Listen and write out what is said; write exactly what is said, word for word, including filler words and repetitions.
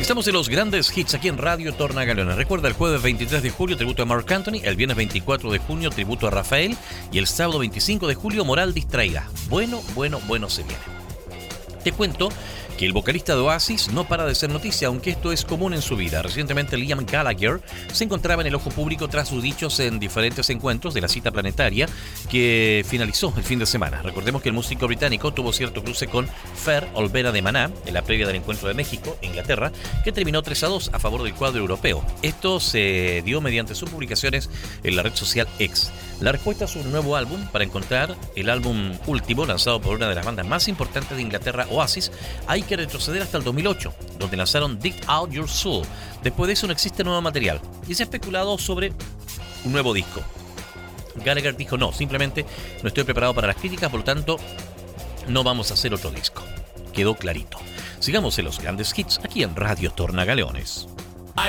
Estamos en los grandes hits aquí en Radio Tornagaleones. Recuerda, el jueves veintitrés de julio, tributo a Marc Anthony. El viernes veinticuatro de junio, tributo a Rafael. Y el sábado veinticinco de julio, Moral Distraída. Bueno, bueno, bueno se viene. Te cuento que el vocalista de Oasis no para de ser noticia, aunque esto es común en su vida. Recientemente Liam Gallagher se encontraba en el ojo público tras sus dichos en diferentes encuentros de la cita planetaria que finalizó el fin de semana. Recordemos que el músico británico tuvo cierto cruce con Fer Olvera de Maná en la previa del encuentro de México e Inglaterra, que terminó tres a dos a favor del cuadro europeo. Esto se dio mediante sus publicaciones en la red social X. La respuesta es un nuevo álbum. Para encontrar el álbum último lanzado por una de las bandas más importantes de Inglaterra, Oasis, hay que retroceder hasta el dos mil ocho, donde lanzaron Dig Out Your Soul. Después de eso no existe nuevo material y se ha especulado sobre un nuevo disco. Gallagher dijo: no, simplemente no estoy preparado para las críticas, por lo tanto no vamos a hacer otro disco. Quedó clarito. Sigamos en los grandes hits aquí en Radio Tornagaleones.